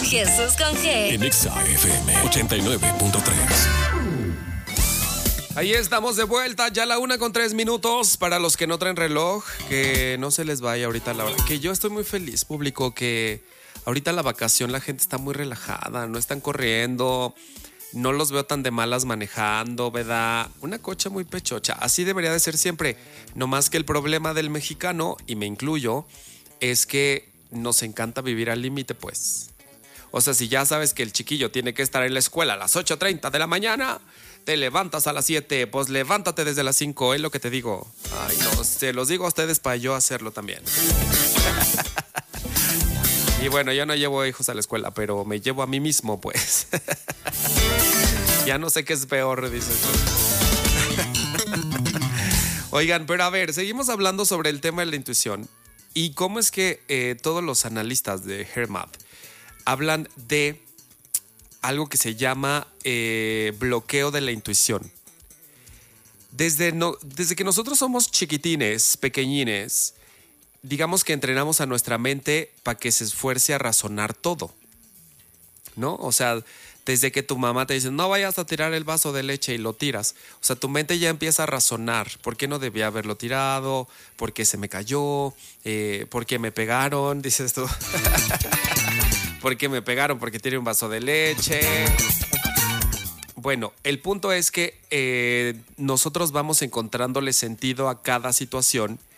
Jesús con G. En Exa FM 89.3. Ahí estamos de vuelta, ya la 1:03. Para los que no traen reloj, que no se les vaya ahorita la hora. Que yo estoy muy feliz, público, que ahorita la vacación la gente está muy relajada, no están corriendo, no los veo tan de malas manejando, ¿verdad? Una cocha muy pechocha, así debería de ser siempre. No más que el problema del mexicano, y me incluyo, es que nos encanta vivir al límite, pues. O sea, si ya sabes que el chiquillo tiene que estar en la escuela a las 8:30 de la mañana, te levantas a las 7, pues levántate desde las 5, es lo que te digo. Ay, no, se los digo a ustedes para yo hacerlo también. Y bueno, yo no llevo hijos a la escuela, pero me llevo a mí mismo, pues. Ya no sé qué es peor, dice. Oigan, pero a ver, seguimos hablando sobre el tema de la intuición y cómo es que todos los analistas de HeartMath hablan de algo que se llama bloqueo de la intuición. Desde que nosotros somos chiquitines, pequeñines, digamos que entrenamos a nuestra mente para que se esfuerce a razonar todo, ¿no? O sea, desde que tu mamá te dice, no vayas a tirar el vaso de leche y lo tiras. O sea, tu mente ya empieza a razonar. ¿Por qué no debía haberlo tirado? ¿Por qué se me cayó? ¿Por qué me pegaron? Dices tú. ¿Por qué me pegaron? Porque tiré un vaso de leche. Bueno, el punto es que nosotros vamos encontrándole sentido a cada situación